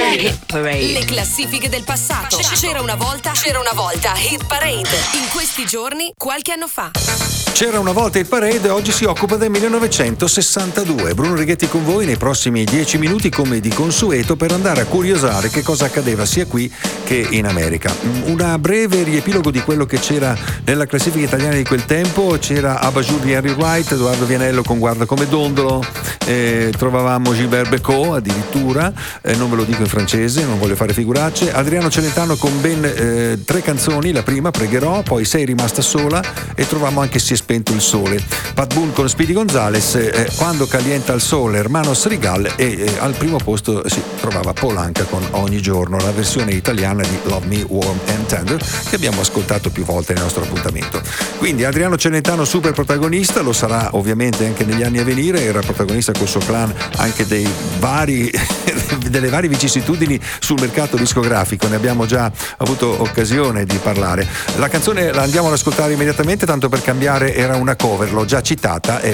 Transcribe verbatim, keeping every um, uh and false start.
Hit Parade. Le classifiche del passato. C'era una volta, c'era una volta Hit Parade. In questi giorni, qualche anno fa. C'era una volta il Parade, oggi si occupa del millenovecentosessantadue. Bruno Righetti con voi nei prossimi dieci minuti, come di consueto, per andare a curiosare che cosa accadeva sia qui che in America. Una breve riepilogo di quello che c'era nella classifica italiana di quel tempo. C'era Abajur di Henry Wright, Edoardo Vianello con Guarda come dondolo, eh, trovavamo Gilbert Bécaud addirittura, eh, non ve lo dico in francese, non voglio fare figuracce, Adriano Celentano con ben eh, tre canzoni, la prima Pregherò, poi Sei rimasta sola, e trovavamo anche Si è spento il sole. Pat Boone con Speedy Gonzales, eh, Quando calienta il sole, Hermanos Rigal, e eh, al primo posto si trovava Polanca con Ogni giorno, la versione italiana di Love Me Warm and Tender, che abbiamo ascoltato più volte nel nostro appuntamento. Quindi Adriano Celentano super protagonista, lo sarà ovviamente anche negli anni a venire, era protagonista col suo clan anche dei vari delle varie vicissitudini sul mercato discografico, ne abbiamo già avuto occasione di parlare. La canzone la andiamo ad ascoltare immediatamente, tanto per cambiare, era una cover, l'ho già citata, è